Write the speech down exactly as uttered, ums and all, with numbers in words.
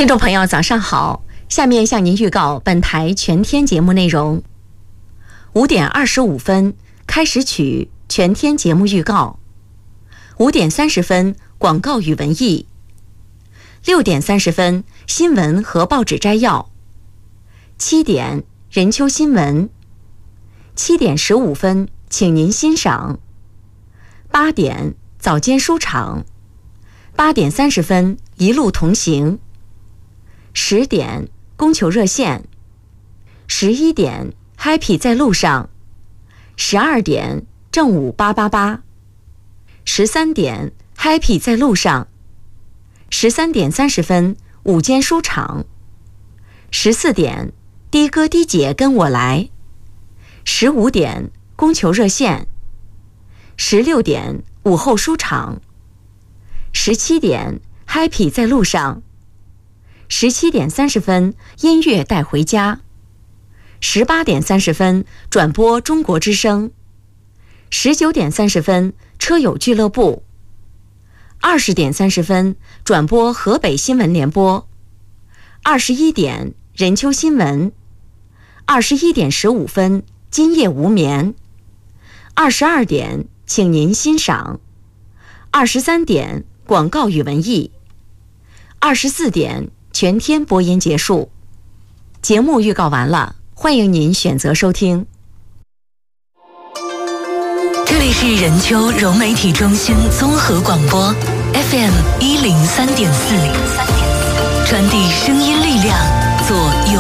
听众朋友早上好，下面向您预告本台全天节目内容。五点二十五分开始曲全天节目预告，五点三十分广告与文艺，六点三十分新闻和报纸摘要，七点任秋新闻，七点十五分请您欣赏，八点早间书场，八点三十分一路同行，十点供求热线，十一点 Happy 在路上，十二点正午八八八，十三点 Happy 在路上，十三点三十分午间书场，十四点的哥的姐跟我来，十五点供求热线，十六点午后书场，十七点 Happy 在路上，十七点三十分音乐带回家，十八点三十分转播中国之声，十九点三十分车友俱乐部，二十点三十分转播河北新闻联播，二十一点任秋新闻，二十一点十五分今夜无眠，二十二点请您欣赏，二十三点广告与文艺，二十四点全天播音结束。节目预告完了，欢迎您选择收听。 这里是任秋融媒体中心综合广播 F M 一零三点四，传递声音力量，做有